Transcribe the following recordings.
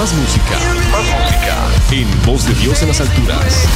Más música. En Voz de Dios en las alturas.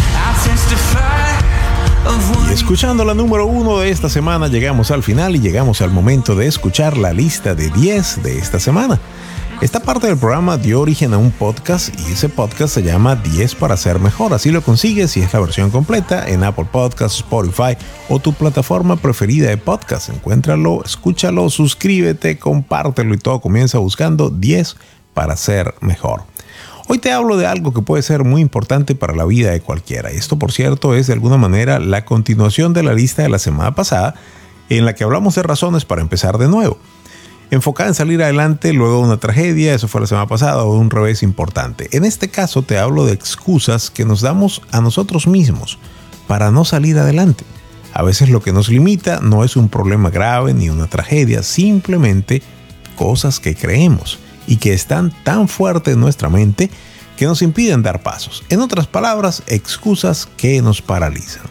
Y escuchando la número 1 de esta semana, llegamos al final y llegamos al momento de escuchar la lista de 10 de esta semana. Esta parte del programa dio origen a un podcast y ese podcast se llama 10 para ser mejor. Así lo consigues si es la versión completa en Apple Podcasts, Spotify o tu plataforma preferida de podcast. Encuéntralo, escúchalo, suscríbete, compártelo y todo comienza buscando 10 para ser mejor. Hoy te hablo de algo que puede ser muy importante para la vida de cualquiera. Esto, por cierto, es de alguna manera la continuación de la lista de la semana pasada en la que hablamos de razones para empezar de nuevo. Enfocada en salir adelante luego de una tragedia, eso fue la semana pasada, o de un revés importante. En este caso te hablo de excusas que nos damos a nosotros mismos para no salir adelante. A veces lo que nos limita no es un problema grave ni una tragedia, simplemente cosas que creemos y que están tan fuerte en nuestra mente que nos impiden dar pasos. En otras palabras, excusas que nos paralizan.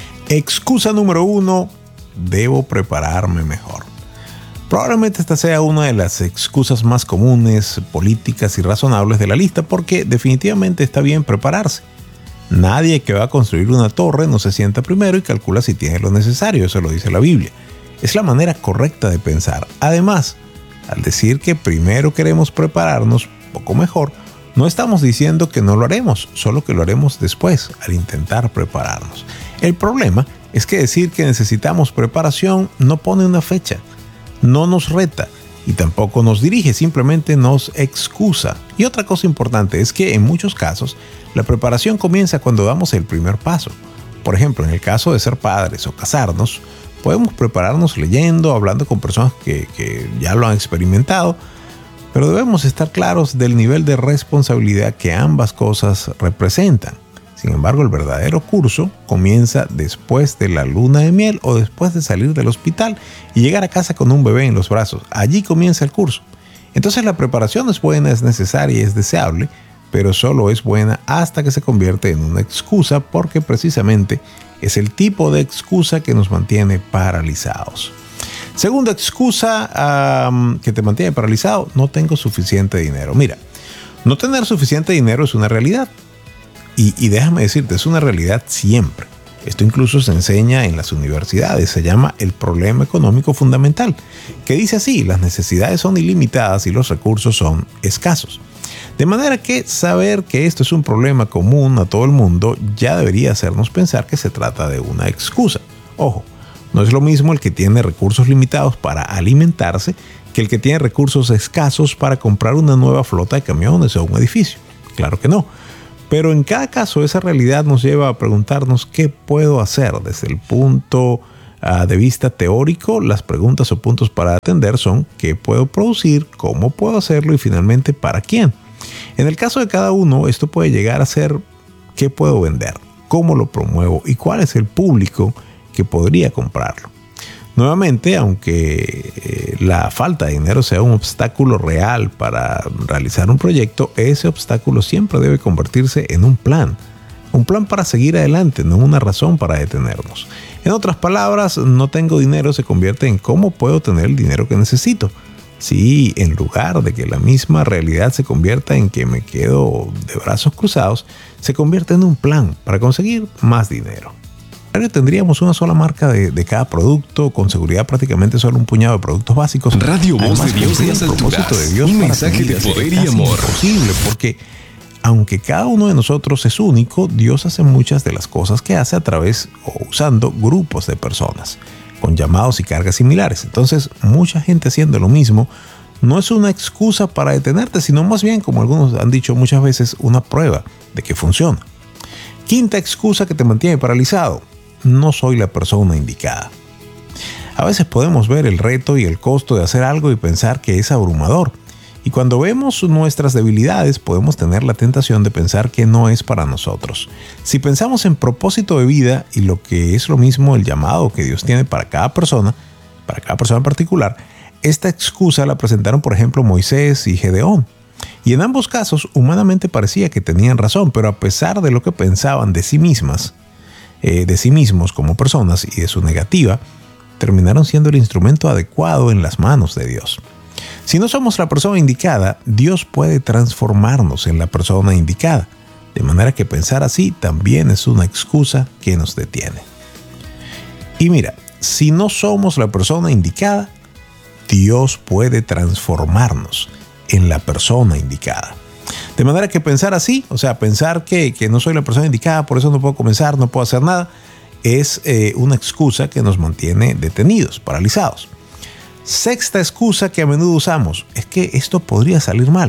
Excusa número 1, debo prepararme mejor. Probablemente esta sea una de las excusas más comunes, políticas y razonables de la lista porque definitivamente está bien prepararse. Nadie que va a construir una torre no se sienta primero y calcula si tiene lo necesario, eso lo dice la Biblia. Es la manera correcta de pensar. Además, al decir que primero queremos prepararnos poco mejor, no estamos diciendo que no lo haremos, solo que lo haremos después, al intentar prepararnos. El problema es que decir que necesitamos preparación no pone una fecha, no nos reta y tampoco nos dirige, simplemente nos excusa. Y otra cosa importante es que en muchos casos la preparación comienza cuando damos el primer paso. Por ejemplo, en el caso de ser padres o casarnos, podemos prepararnos leyendo, hablando con personas que ya lo han experimentado, pero debemos estar claros del nivel de responsabilidad que ambas cosas representan. Sin embargo, el verdadero curso comienza después de la luna de miel o después de salir del hospital y llegar a casa con un bebé en los brazos. Allí comienza el curso. Entonces la preparación es buena, es necesaria y es deseable, pero solo es buena hasta que se convierte en una excusa porque precisamente es el tipo de excusa que nos mantiene paralizados. Segunda excusa que te mantiene paralizado: no tengo suficiente dinero. Mira, no tener suficiente dinero es una realidad. Y déjame decirte, es una realidad siempre. Esto incluso se enseña en las universidades. Se llama el problema económico fundamental, que dice así: las necesidades son ilimitadas y los recursos son escasos. De manera que saber que esto es un problema común a todo el mundo ya debería hacernos pensar que se trata de una excusa. Ojo, no es lo mismo el que tiene recursos limitados para alimentarse que el que tiene recursos escasos para comprar una nueva flota de camiones o un edificio. Claro que no. Pero en cada caso esa realidad nos lleva a preguntarnos qué puedo hacer. Desde el punto de vista teórico, las preguntas o puntos para atender son qué puedo producir, cómo puedo hacerlo y finalmente para quién. En el caso de cada uno, esto puede llegar a ser qué puedo vender, cómo lo promuevo y cuál es el público que podría comprarlo. Nuevamente, aunque la falta de dinero sea un obstáculo real para realizar un proyecto, ese obstáculo siempre debe convertirse en un plan para seguir adelante, no una razón para detenernos. En otras palabras, no tengo dinero se convierte en cómo puedo tener el dinero que necesito. Si en lugar de que la misma realidad se convierta en que me quedo de brazos cruzados, se convierte en un plan para conseguir más dinero. Tendríamos una sola marca de cada producto, con seguridad prácticamente solo un puñado de productos básicos. Radio Voz de Dios en las alturas. Un mensaje de poder y amor. Imposible, porque aunque cada uno de nosotros es único, Dios hace muchas de las cosas que hace a través o usando grupos de personas con llamados y cargas similares. Entonces, mucha gente haciendo lo mismo no es una excusa para detenerte, sino más bien, como algunos han dicho muchas veces, una prueba de que funciona. Quinta excusa que te mantiene paralizado: no soy la persona indicada. A veces podemos ver el reto y el costo de hacer algo y pensar que es abrumador. Y cuando vemos nuestras debilidades, podemos tener la tentación de pensar que no es para nosotros. Si pensamos en propósito de vida y lo que es lo mismo el llamado que Dios tiene para cada persona en particular, esta excusa la presentaron, por ejemplo, Moisés y Gedeón. Y en ambos casos, humanamente parecía que tenían razón, pero a pesar de lo que pensaban de sí mismos como personas y de su negativa, terminaron siendo el instrumento adecuado en las manos de Dios. Si no somos la persona indicada, Dios puede transformarnos en la persona indicada. De manera que pensar así también es una excusa que nos detiene. Y mira, si no somos la persona indicada, Dios puede transformarnos en la persona indicada. De manera que pensar así, o sea, pensar que no soy la persona indicada, por eso no puedo comenzar, no puedo hacer nada, es una excusa que nos mantiene detenidos, paralizados. Sexta excusa que a menudo usamos es que esto podría salir mal.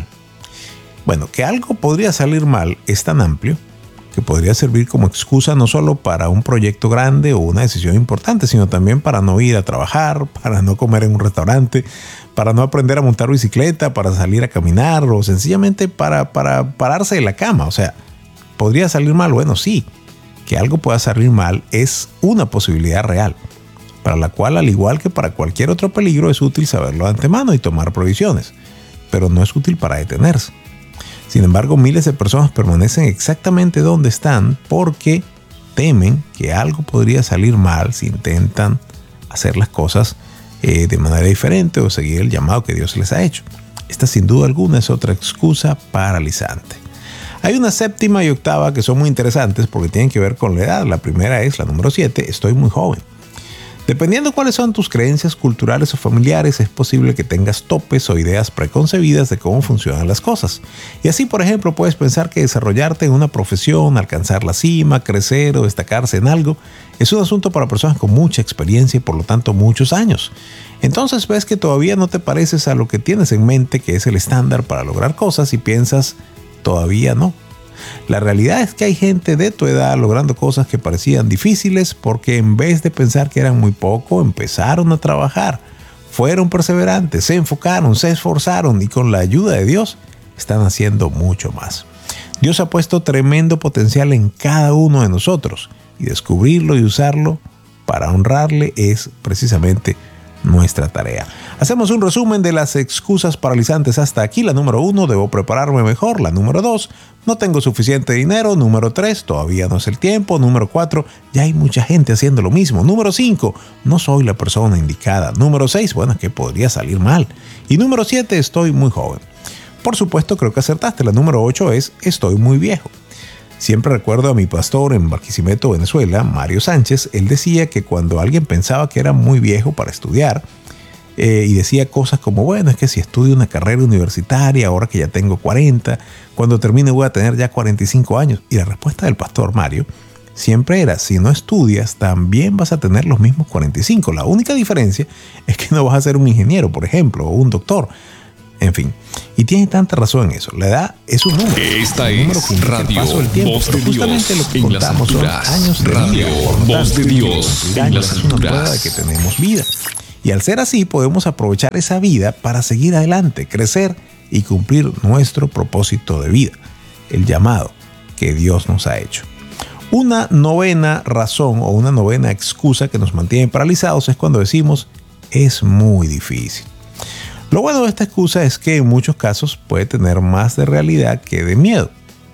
Bueno, que algo podría salir mal es tan amplio que podría servir como excusa no solo para un proyecto grande o una decisión importante, sino también para no ir a trabajar, para no comer en un restaurante, para no aprender a montar bicicleta, para salir a caminar o sencillamente para pararse de la cama. O sea, ¿podría salir mal? Bueno, sí, que algo pueda salir mal es una posibilidad real, para la cual, al igual que para cualquier otro peligro, es útil saberlo de antemano y tomar provisiones, pero no es útil para detenerse. Sin embargo, miles de personas permanecen exactamente donde están porque temen que algo podría salir mal si intentan hacer las cosas de manera diferente o seguir el llamado que Dios les ha hecho. Esta, sin duda alguna, es otra excusa paralizante. Hay una séptima y octava que son muy interesantes porque tienen que ver con la edad. La primera es la número 7, estoy muy joven. Dependiendo cuáles son tus creencias culturales o familiares, es posible que tengas topes o ideas preconcebidas de cómo funcionan las cosas. Y así, por ejemplo, puedes pensar que desarrollarte en una profesión, alcanzar la cima, crecer o destacarse en algo, es un asunto para personas con mucha experiencia y por lo tanto muchos años. Entonces ves que todavía no te pareces a lo que tienes en mente que es el estándar para lograr cosas y piensas, todavía no. La realidad es que hay gente de tu edad logrando cosas que parecían difíciles porque en vez de pensar que eran muy poco, empezaron a trabajar, fueron perseverantes, se enfocaron, se esforzaron y con la ayuda de Dios están haciendo mucho más. Dios ha puesto tremendo potencial en cada uno de nosotros y descubrirlo y usarlo para honrarle es precisamente nuestra tarea. Hacemos un resumen de las excusas paralizantes hasta aquí. La número 1, debo prepararme mejor. La número 2, no tengo suficiente dinero. Número 3, todavía no es el tiempo. Número 4, ya hay mucha gente haciendo lo mismo. Número 5, no soy la persona indicada. Número 6, bueno, que podría salir mal. Y número 7, estoy muy joven. Por supuesto, creo que acertaste. La número 8 es, estoy muy viejo. Siempre recuerdo a mi pastor en Barquisimeto, Venezuela, Mario Sánchez. Él decía que cuando alguien pensaba que era muy viejo para estudiar, y decía cosas como, bueno, es que si estudio una carrera universitaria, ahora que ya tengo 40, cuando termine voy a tener ya 45 años. Y la respuesta del pastor Mario siempre era, si no estudias, también vas a tener los mismos 45. La única diferencia es que no vas a ser un ingeniero, por ejemplo, o un doctor. En fin, y tiene tanta razón en eso. La edad es un número. Esta es Radio Voz de Dios en las alturas. Radio Voz de Dios en las alturas. Es una prueba de que tenemos vida. Y al ser así, podemos aprovechar esa vida para seguir adelante, crecer y cumplir nuestro propósito de vida, el llamado que Dios nos ha hecho. Una novena razón o una novena excusa que nos mantiene paralizados es cuando decimos, es muy difícil. Lo bueno de esta excusa es que en muchos casos puede tener más de realidad que de miedo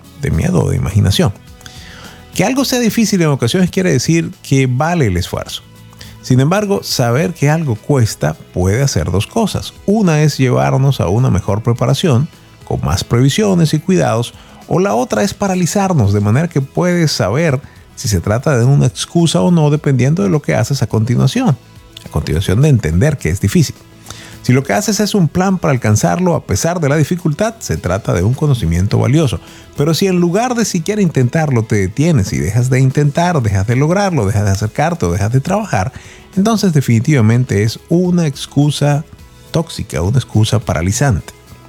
o de imaginación. Que algo sea difícil en ocasiones quiere decir que vale el esfuerzo. Sin embargo, saber que algo cuesta puede hacer dos cosas. Una es llevarnos a una mejor preparación, con más previsiones y cuidados, o la otra es paralizarnos, de manera que puedes saber si se trata de una excusa o no, dependiendo de lo que haces a continuación de entender que es difícil. Si lo que haces es un plan para alcanzarlo a pesar de la dificultad, se trata de un conocimiento valioso. Pero si en lugar de siquiera intentarlo te detienes y dejas de intentar, dejas de lograrlo, dejas de acercarte o dejas de trabajar, entonces definitivamente es una excusa tóxica, una excusa paralizante.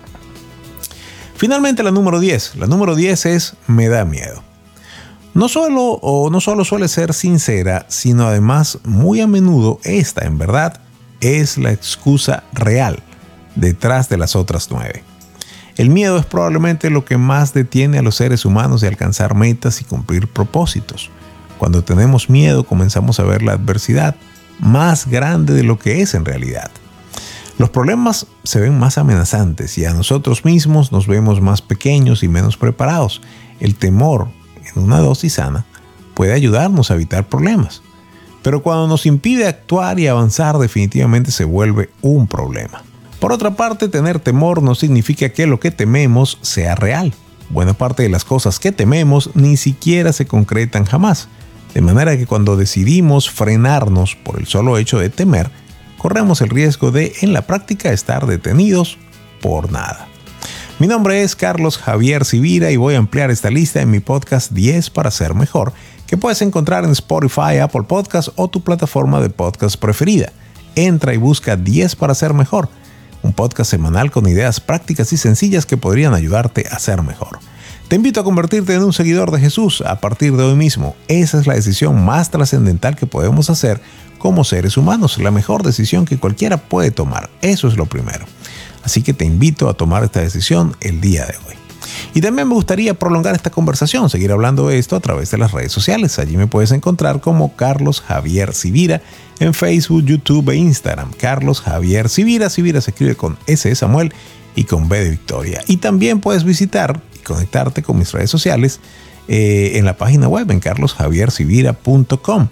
Finalmente la número 10. La número 10 es me da miedo. No solo suele ser sincera, sino además muy a menudo esta en verdad es la excusa real detrás de las otras 9. El miedo es probablemente lo que más detiene a los seres humanos de alcanzar metas y cumplir propósitos. Cuando tenemos miedo comenzamos a ver la adversidad más grande de lo que es en realidad. Los problemas se ven más amenazantes y a nosotros mismos nos vemos más pequeños y menos preparados. El temor, en una dosis sana, puede ayudarnos a evitar problemas. Pero cuando nos impide actuar y avanzar, definitivamente se vuelve un problema. Por otra parte, tener temor no significa que lo que tememos sea real. Buena parte de las cosas que tememos ni siquiera se concretan jamás. De manera que cuando decidimos frenarnos por el solo hecho de temer, corremos el riesgo de, en la práctica, estar detenidos por nada. Mi nombre es Carlos Javier Civira y voy a ampliar esta lista en mi podcast 10 para ser mejor, que puedes encontrar en Spotify, Apple Podcasts o tu plataforma de podcast preferida. Entra y busca 10 para ser mejor, un podcast semanal con ideas prácticas y sencillas que podrían ayudarte a ser mejor. Te invito a convertirte en un seguidor de Jesús a partir de hoy mismo. Esa es la decisión más trascendental que podemos hacer como seres humanos, la mejor decisión que cualquiera puede tomar. Eso es lo primero. Así que te invito a tomar esta decisión el día de hoy. Y también me gustaría prolongar esta conversación, seguir hablando de esto a través de las redes sociales. Allí me puedes encontrar como Carlos Javier Civira en Facebook, YouTube e Instagram. Carlos Javier Civira. Civira se escribe con S de Samuel y con B de Victoria. Y también puedes visitar y conectarte con mis redes sociales en la página web en carlosjaviercivira.com.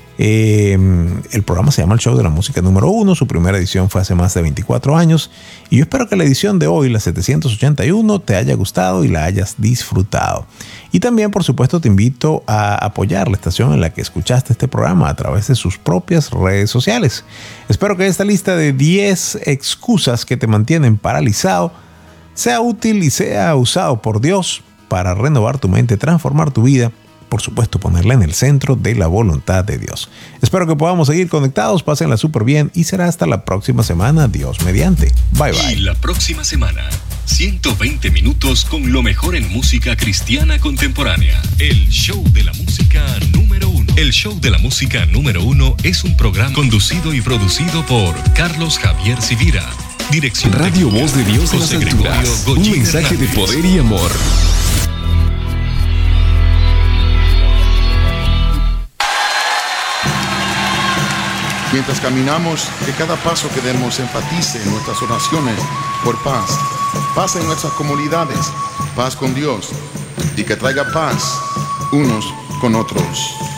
El programa se llama El Show de la Música número 1. Su primera edición fue hace más de 24 años. Y yo espero que la edición de hoy, la 781, te haya gustado y la hayas disfrutado. Y también, por supuesto, te invito a apoyar la estación en la que escuchaste este programa a través de sus propias redes sociales. Espero que esta lista de 10 excusas que te mantienen paralizado sea útil y sea usado por Dios para renovar tu mente, transformar tu vida. Por supuesto, ponerla en el centro de la voluntad de Dios. Espero que podamos seguir conectados, pásenla súper bien y será hasta la próxima semana, Dios mediante. Bye bye. Y la próxima semana, 120 minutos con lo mejor en música cristiana contemporánea. El Show de la Música número 1. El Show de la Música número 1 es un programa conducido y producido por Carlos Javier Civira. Dirección Radio Voz de Dios en las alturas. Un mensaje de poder y amor. Mientras caminamos, que cada paso que demos enfatice en nuestras oraciones por paz. Paz en nuestras comunidades, paz con Dios y que traiga paz unos con otros.